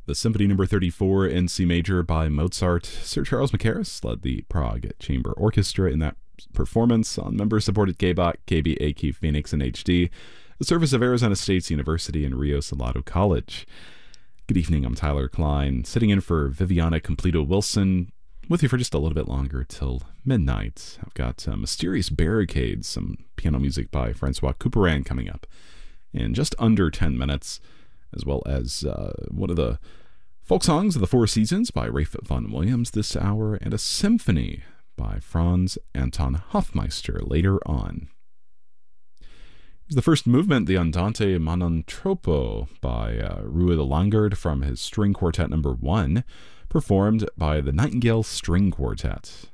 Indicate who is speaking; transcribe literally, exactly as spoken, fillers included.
Speaker 1: The Symphony Number thirty-four in C major by Mozart. Sir Charles Mackerras led the Prague Chamber Orchestra in that performance on member-supported K B A Q, K B A Q Phoenix, and H D, the service of Arizona State University and Rio Salado College. Good evening, I'm Tyler Klein, sitting in for Viviana Completo Wilson, with you for just a little bit longer till midnight. I've got uh, Mysterious Barricades, some piano music by Francois Couperin coming up in just under ten minutes, as well as uh, one of the folk songs of the Four Seasons by Rafe Vaughan Williams this hour, and a symphony by Franz Anton Hofmeister later on. Here's the first movement, the Andante Ma non troppo by uh, Rui de Langard from his String Quartet number one, performed by the Nightingale String Quartet.